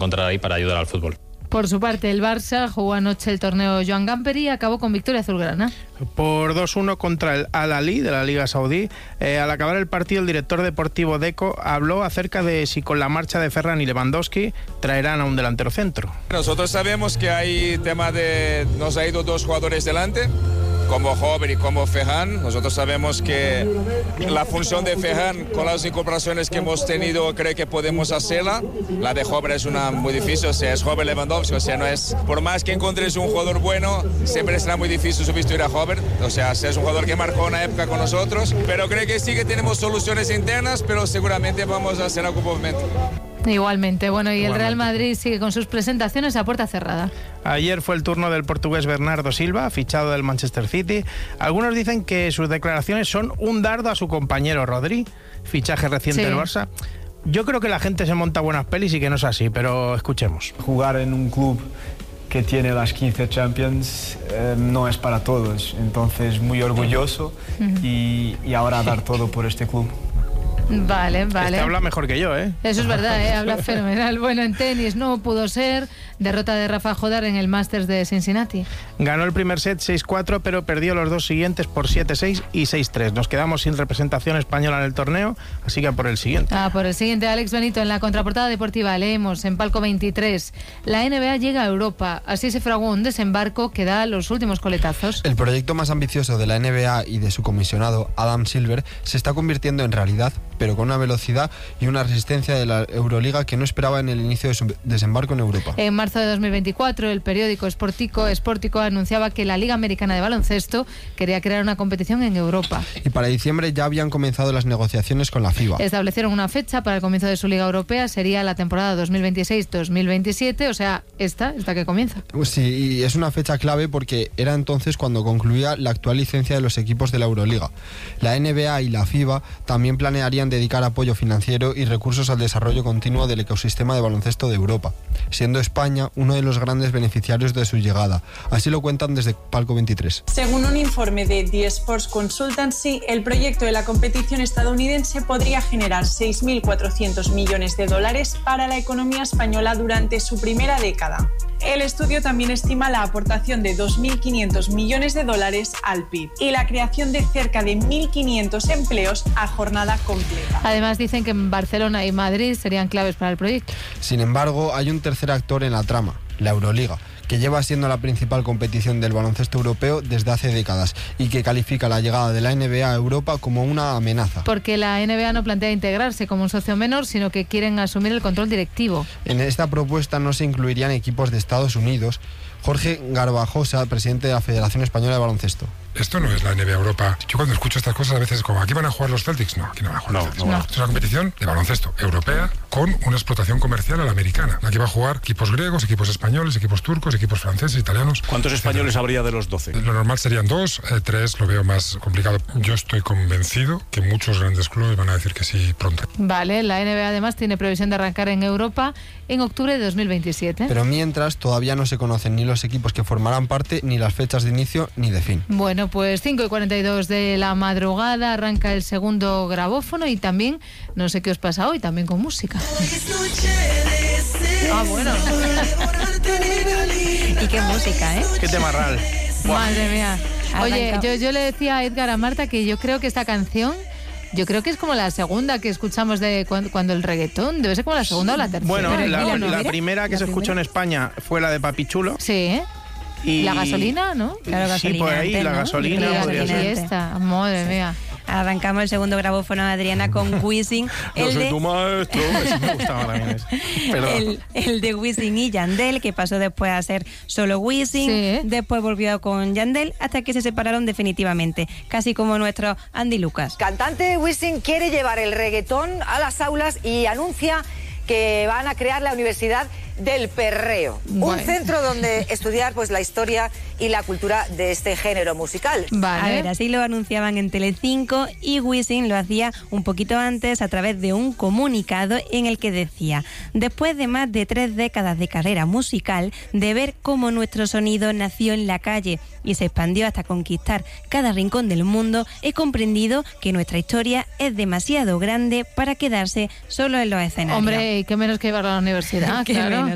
encontrar ahí para ayudar al fútbol. Por su parte, el Barça jugó anoche el torneo Joan Gamper y acabó con victoria azulgrana. Por 2-1 contra el Al-Ahly de la Liga Saudí. Al acabar el partido, el director deportivo Deco habló acerca de si con la marcha de Ferran y Lewandowski traerán a un delantero centro. Nosotros sabemos que hay tema de... Nos ha ido 2 jugadores delante, como Hover y como Ferran. Nosotros sabemos que la función de Ferran con las incorporaciones que hemos tenido creo que podemos hacerla. La de Hover es una muy difícil, o sea, es Hover Lewandowski, o sea, no es... Por más que encontres un jugador bueno, siempre será muy difícil sustituir a Hover. O sea, es un jugador que marcó una época con nosotros, pero creo que sí que tenemos soluciones internas, pero seguramente vamos a hacer algún movimiento. Igualmente, bueno, y el Real Madrid sigue con sus presentaciones a puerta cerrada. Ayer fue el turno del portugués Bernardo Silva, fichado del Manchester City. Algunos dicen que sus declaraciones son un dardo a su compañero Rodri, fichaje reciente del Barça. Yo creo que la gente se monta buenas pelis y que no es así, pero escuchemos. Jugar en un club que tiene las 15 Champions no es para todos, entonces muy orgulloso y ahora dar todo por este club. Vale. Habla mejor que yo, ¿eh? Eso es verdad, habla fenomenal. Bueno, en tenis no pudo ser. Derrota de Rafa Jodar en el Masters de Cincinnati. Ganó el primer set 6-4, pero perdió los 2 siguientes por 7-6 y 6-3. Nos quedamos sin representación española en el torneo, así que por el siguiente. Por el siguiente, Alex Benito. En la contraportada deportiva leemos en Palco 23: la NBA llega a Europa. Así se fraguó un desembarco que da los últimos coletazos. El proyecto más ambicioso de la NBA y de su comisionado, Adam Silver, se está convirtiendo en realidad, pero con una velocidad y una resistencia de la Euroliga que no esperaba en el inicio de su desembarco en Europa. En marzo de 2024, el periódico Sportico anunciaba que la Liga Americana de Baloncesto quería crear una competición en Europa. Y para diciembre ya habían comenzado las negociaciones con la FIBA. Establecieron una fecha para el comienzo de su Liga Europea, sería la temporada 2026-2027, o sea, esta que comienza. Sí, y es una fecha clave porque era entonces cuando concluía la actual licencia de los equipos de la Euroliga. La NBA y la FIBA también planearían dedicar apoyo financiero y recursos al desarrollo continuo del ecosistema de baloncesto de Europa, siendo España uno de los grandes beneficiarios de su llegada. Así lo cuentan desde Palco 23. Según un informe de The Sports Consultancy, el proyecto de la competición estadounidense podría generar 6.400 millones de dólares para la economía española durante su primera década. El estudio también estima la aportación de 2.500 millones de dólares al PIB y la creación de cerca de 1.500 empleos a jornada completa. Además, dicen que en Barcelona y Madrid serían claves para el proyecto. Sin embargo, hay un tercer actor en la trama, la Euroliga, que lleva siendo la principal competición del baloncesto europeo desde hace décadas y que califica la llegada de la NBA a Europa como una amenaza. Porque la NBA no plantea integrarse como un socio menor, sino que quieren asumir el control directivo. En esta propuesta no se incluirían equipos de Estados Unidos. Jorge Garbajosa, presidente de la Federación Española de Baloncesto. Esto no es la NBA Europa. Yo cuando escucho estas cosas a veces como, ¿aquí van a jugar los Celtics? No, aquí no van a jugar los Celtics. No. Es una competición de baloncesto europea con una explotación comercial a la americana. Aquí va a jugar equipos griegos, equipos españoles, equipos turcos, equipos franceses, italianos. ¿Cuántos españoles habría de los 12? Lo normal serían 2, 3, lo veo más complicado. Yo estoy convencido que muchos grandes clubes van a decir que sí pronto. Vale, la NBA además tiene previsión de arrancar en Europa en octubre de 2027. Pero mientras todavía no se conocen ni los equipos que formarán parte, ni las fechas de inicio ni de fin. Bueno, pues 5:42 de la madrugada arranca el segundo grabófono y también, no sé qué os pasa hoy, también con música. Bueno. Y qué música, ¿eh? Qué temarral. Madre mía. Oye, yo le decía a Edgar, a Marta, que yo creo que esta canción... Yo creo que es como la segunda que escuchamos de cuando el reggaetón, debe ser como la segunda o la tercera. Bueno, la primera que se escuchó en España fue la de Papi Chulo. Sí, ¿eh? Y la gasolina, ¿no? Claro, gasolina. Sí, por ahí, la gasolina. Y esta, madre mía. Arrancamos el segundo grabófono, Adriana, con Wisin. Yo soy tu maestro. Eso me gustaba también. El de Wisin y Yandel, que pasó después a ser solo Wisin. Sí. Después volvió con Yandel hasta que se separaron definitivamente. Casi como nuestro Andy Lucas. Cantante Wisin quiere llevar el reggaetón a las aulas y anuncia que van a crear la Universidad del Perreo, un centro donde estudiar pues la historia y la cultura de este género musical. A ver, así lo anunciaban en Telecinco y Wisin lo hacía un poquito antes a través de un comunicado en el que decía: después de más de 3 décadas de carrera musical, de ver cómo nuestro sonido nació en la calle y se expandió hasta conquistar cada rincón del mundo, he comprendido que nuestra historia es demasiado grande para quedarse solo en los escenarios. Hombre, y qué menos que llevarlo a la universidad, claro.